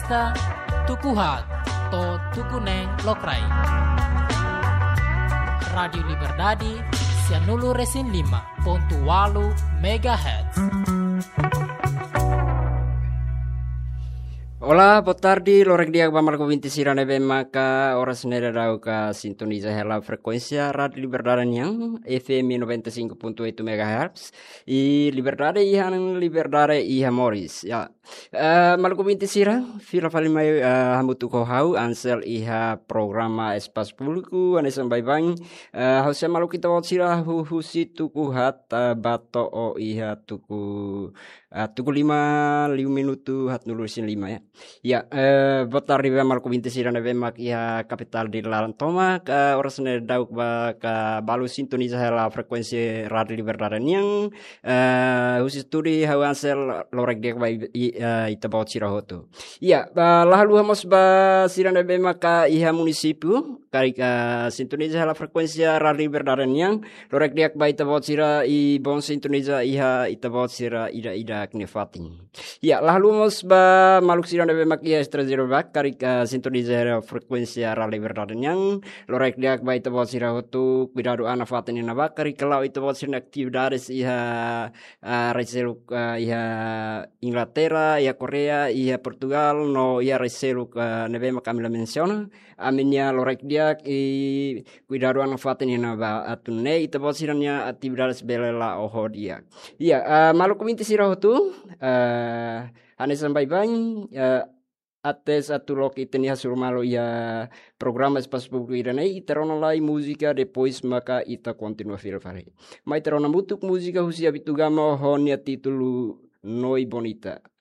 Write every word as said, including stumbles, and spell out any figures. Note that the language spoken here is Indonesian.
ita tukuhat to tukuneng lokrai. Radio Liberdade cianulu resin lima ponto walu megahertz. Olá, boa tarde. Lorek dia pamal ko vinti sirane be maka horas nera rau ka sintoniza hela frekuensia Radio Liberdade yang F M noventa e cinco ponto oito megahertz e Liberdade ihan Liberdade iha Morris. Ya. Uh, mal ko vinti sira fila fali mai uh, hamutu ko hau ansel iha programa espas pulku ane sambai bang uh, hausa malu kita wat sira hu husi tuku hat uh, bato o iha tuku uh, tuku lima liu minutu hat nulusin lima ya. Ya, eh, botar di bemal ko vinti sira na bemak iha kapital di lalan toma ka oras ne dauk ba ka balu sintoniza hela frekuensi Radio Liberdade yang eh husi studi hawansel lorek dia ba uh, ita baut sira hotu. Ya, ba lalu hamos ba sira na bemak ka iha munisipu kari ka sintoniza hela frekuensi Radio Liberdade yang lorek dia ba ita baut sira i bon sintoniza iha ita baut sira ida ida knefating. Ya, lalu hamos ba maluk sira na bemak iha extra zero bak kari ka sintoniza hela frekuensi Radio Liberdade yang lorek dia ba ita baut sira hotu cuidado ana fatin na bak kari kalau ita baut sira aktividades iha uh, reselu uh, iha Inglaterra, iha Korea, iha Portugal, no iha reselu uh, nebe makamila menciona, aminya lorek dia i cuidado ana fatin na ba atune ita baut sira nya aktividades belela oho dia. Iya, uh, malu kuminti sira hotu uh, ane sampai bang uh, ates atulok iteni hasul malo ia programa espas publiku irane iterona lai música depois maka ita continua fil fare. Mai terona mutuk música husia bitugama honia titulu Noi Bonita.